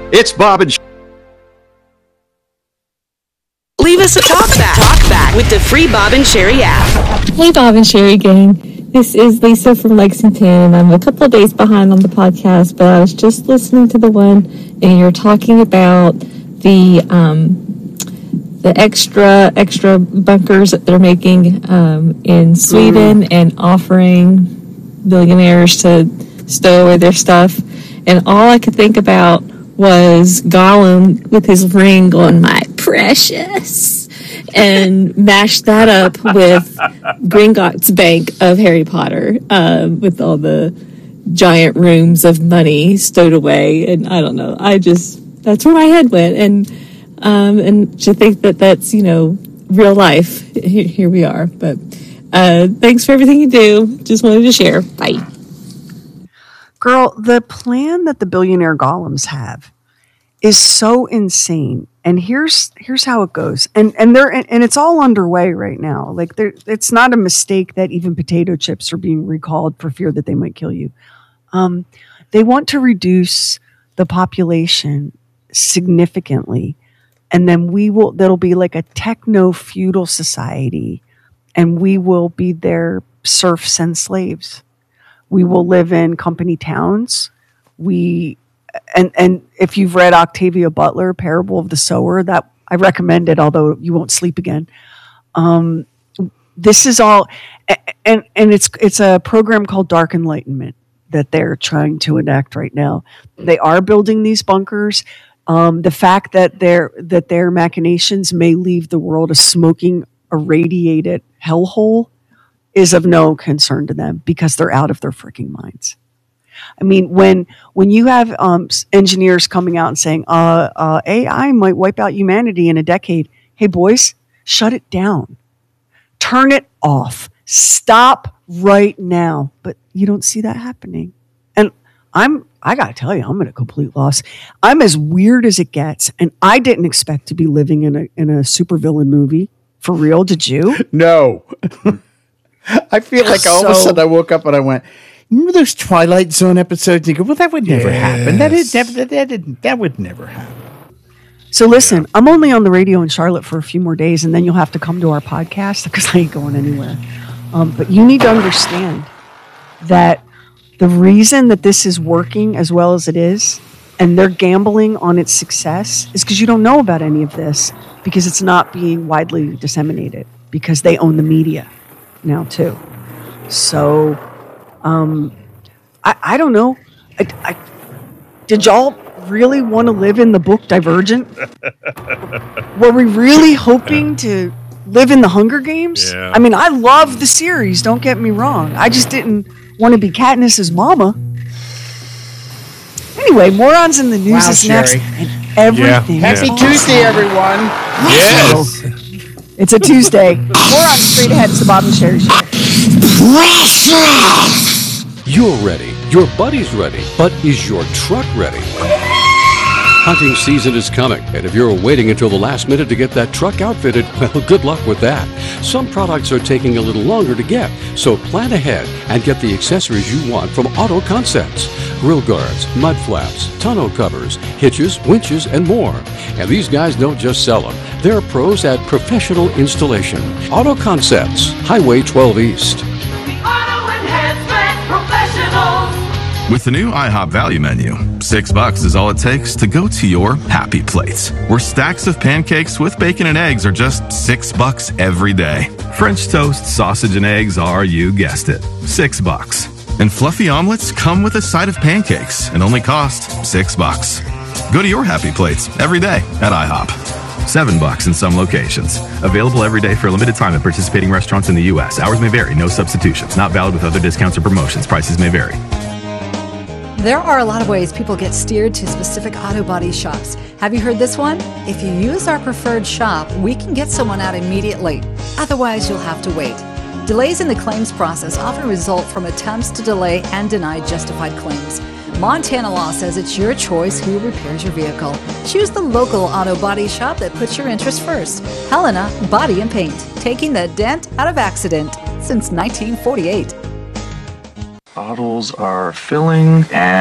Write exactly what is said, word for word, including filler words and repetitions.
It's Bob and Sh- Leave us a talk back. Talk back with the free Bob and Sherry app. Hey, Bob and Sherry gang. This is Lisa from Lexington. I'm a couple of days behind on the podcast, but I was just listening to the one, and you're talking about the um, the extra extra bunkers that they're making um, in Sweden mm. and offering billionaires to stow away their stuff. And all I could think about was Gollum with his ring going, "My precious," and mash that up with Gringotts Bank of Harry Potter, um, with all the giant rooms of money stowed away. And I don't know, I just, that's where my head went. And um, and to think that that's, you know, real life. Here, here we are. But uh, thanks for everything you do. Just wanted to share. Bye. Girl, the plan that the billionaire golems have is so insane. And here's here's how it goes. And and they're and it's all underway right now. Like there it's not a mistake that even potato chips are being recalled for fear that they might kill you. Um, they want to reduce the population significantly. And then we will that'll be like a techno-feudal society, and we will be their serfs and slaves. We will live in company towns. We and and if you've read Octavia Butler, Parable of the Sower, that I recommend it, although you won't sleep again. Um, this is all, and and it's it's a program called Dark Enlightenment that they're trying to enact right now. They are building these bunkers. Um, the fact that their that their machinations may leave the world a smoking, irradiated hellhole is of no concern to them because they're out of their freaking minds. I mean, when when you have um, engineers coming out and saying, uh, uh, A I might wipe out humanity in a decade. Hey, boys, shut it down. Turn it off. Stop right now. But you don't see that happening. And I'm, I got to tell you, I'm at a complete loss. I'm as weird as it gets. And I didn't expect to be living in a in a supervillain movie. For real, did you? No. I feel like all so, of a sudden I woke up and I went, remember those Twilight Zone episodes? You go, well, that would never yes. happen. That is never, that, that, didn't, that would never happen. So listen, yeah. I'm only on the radio in Charlotte for a few more days, and then you'll have to come to our podcast because I ain't going anywhere. Um, but you need to understand that the reason that this is working as well as it is, and they're gambling on its success, is because you don't know about any of this because it's not being widely disseminated because they own the media now too. So um, I, I don't know. I, I, did y'all really want to live in the book Divergent? Were we really hoping to live in the Hunger Games? Yeah. I mean, I love the series, don't get me wrong. I just didn't want to be Katniss's mama. Anyway, Morons in the News wow, is Sherry. next. And everything yeah. is Happy awesome. Tuesday, everyone. Yes. It's a Tuesday. Morons straight ahead. It's the Bob and Sherry Show. You're ready. Your buddy's ready. But is your truck ready? Hunting season is coming, and if you're waiting until the last minute to get that truck outfitted, well, good luck with that. Some products are taking a little longer to get, so plan ahead and get the accessories you want from Auto Concepts. Grill guards, mud flaps, tonneau covers, hitches, winches, and more. And these guys don't just sell them. They're pros at professional installation. Auto Concepts, Highway twelve East. With the new IHOP value menu, six bucks is all it takes to go to your happy plates, where stacks of pancakes with bacon and eggs are just six bucks every day. French toast, sausage, and eggs are, you guessed it, six bucks. And fluffy omelets come with a side of pancakes and only cost six bucks. Go to your happy plates every day at IHOP. Seven bucks in some locations. Available every day for a limited time at participating restaurants in the U S. Hours may vary. No substitutions. Not valid with other discounts or promotions. Prices may vary. There are a lot of ways people get steered to specific auto body shops. Have you heard this one? If you use our preferred shop, we can get someone out immediately. Otherwise, you'll have to wait. Delays in the claims process often result from attempts to delay and deny justified claims. Montana law says it's your choice who repairs your vehicle. Choose the local auto body shop that puts your interests first. Helena Body and Paint, taking the dent out of accident since nineteen forty-eight. Bottles are filling and